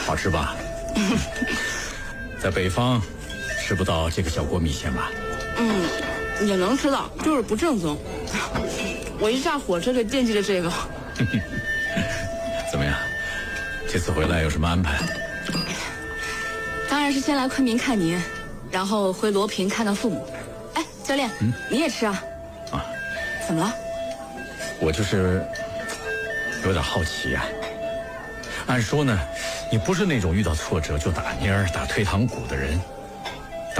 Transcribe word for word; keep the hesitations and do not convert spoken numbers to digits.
好吃吧？在北方吃不到这个小锅米线吧？ 嗯，也能吃到，就是不正宗。我一下火车就惦记着这个。 怎么样？这次回来有什么安排？ 当然是先来昆明看您，然后回罗平看看父母。哎，教练，嗯，你也吃啊？ 啊？ 怎么了？ 我就是有点好奇呀、啊。按说呢，你不是那种遇到挫折就打蔫儿、打退堂鼓的人。